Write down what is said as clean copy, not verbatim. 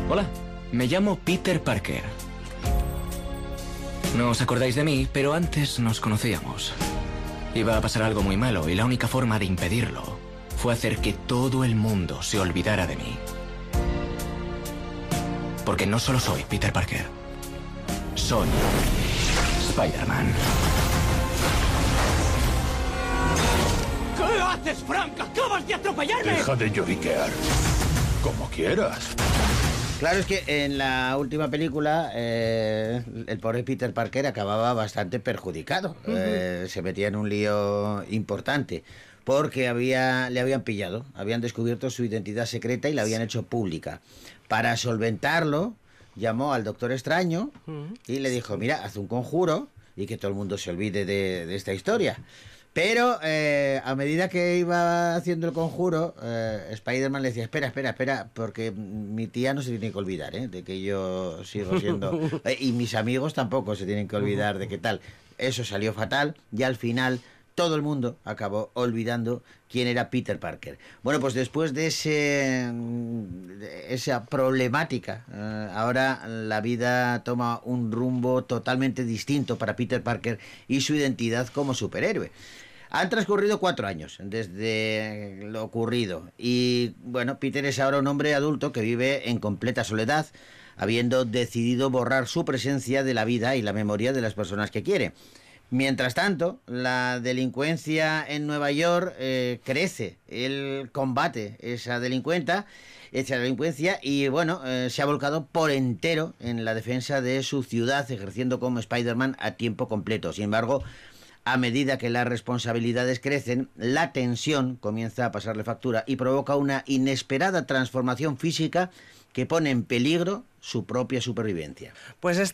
Hola, me llamo Peter Parker. No os acordáis de mí, pero antes nos conocíamos. Iba a pasar algo muy malo y la única forma de impedirlo fue hacer que todo el mundo se olvidara de mí. Porque no solo soy Peter Parker, soy Spider-Man. ¿Qué haces, Frank? ¡Acabas de atropellarme! Deja de lloriquear. Como quieras. Claro, es que en la última película el pobre Peter Parker acababa bastante perjudicado. Se metía en un lío importante porque le habían pillado, habían descubierto su identidad secreta y la habían hecho pública. Para solventarlo, llamó al Doctor Extraño y le dijo, mira, haz un conjuro y que todo el mundo se olvide de esta historia. Pero a medida que iba haciendo el conjuro, Spider-Man le decía, espera, porque mi tía no se tiene que olvidar, de que yo sigo siendo... y mis amigos tampoco se tienen que olvidar de qué tal. Eso salió fatal y al final todo el mundo acabó olvidando quién era Peter Parker. Bueno, pues después de esa problemática, ahora la vida toma un rumbo totalmente distinto para Peter Parker y su identidad como superhéroe. Han transcurrido 4 años desde lo ocurrido y, bueno, Peter es ahora un hombre adulto que vive en completa soledad, habiendo decidido borrar su presencia de la vida y la memoria de las personas que quiere. Mientras tanto, la delincuencia en Nueva York crece. Él combate esa delincuencia y, bueno, se ha volcado por entero en la defensa de su ciudad, ejerciendo como Spider-Man a tiempo completo. Sin embargo, a medida que las responsabilidades crecen, la tensión comienza a pasarle factura y provoca una inesperada transformación física que pone en peligro su propia supervivencia. Pues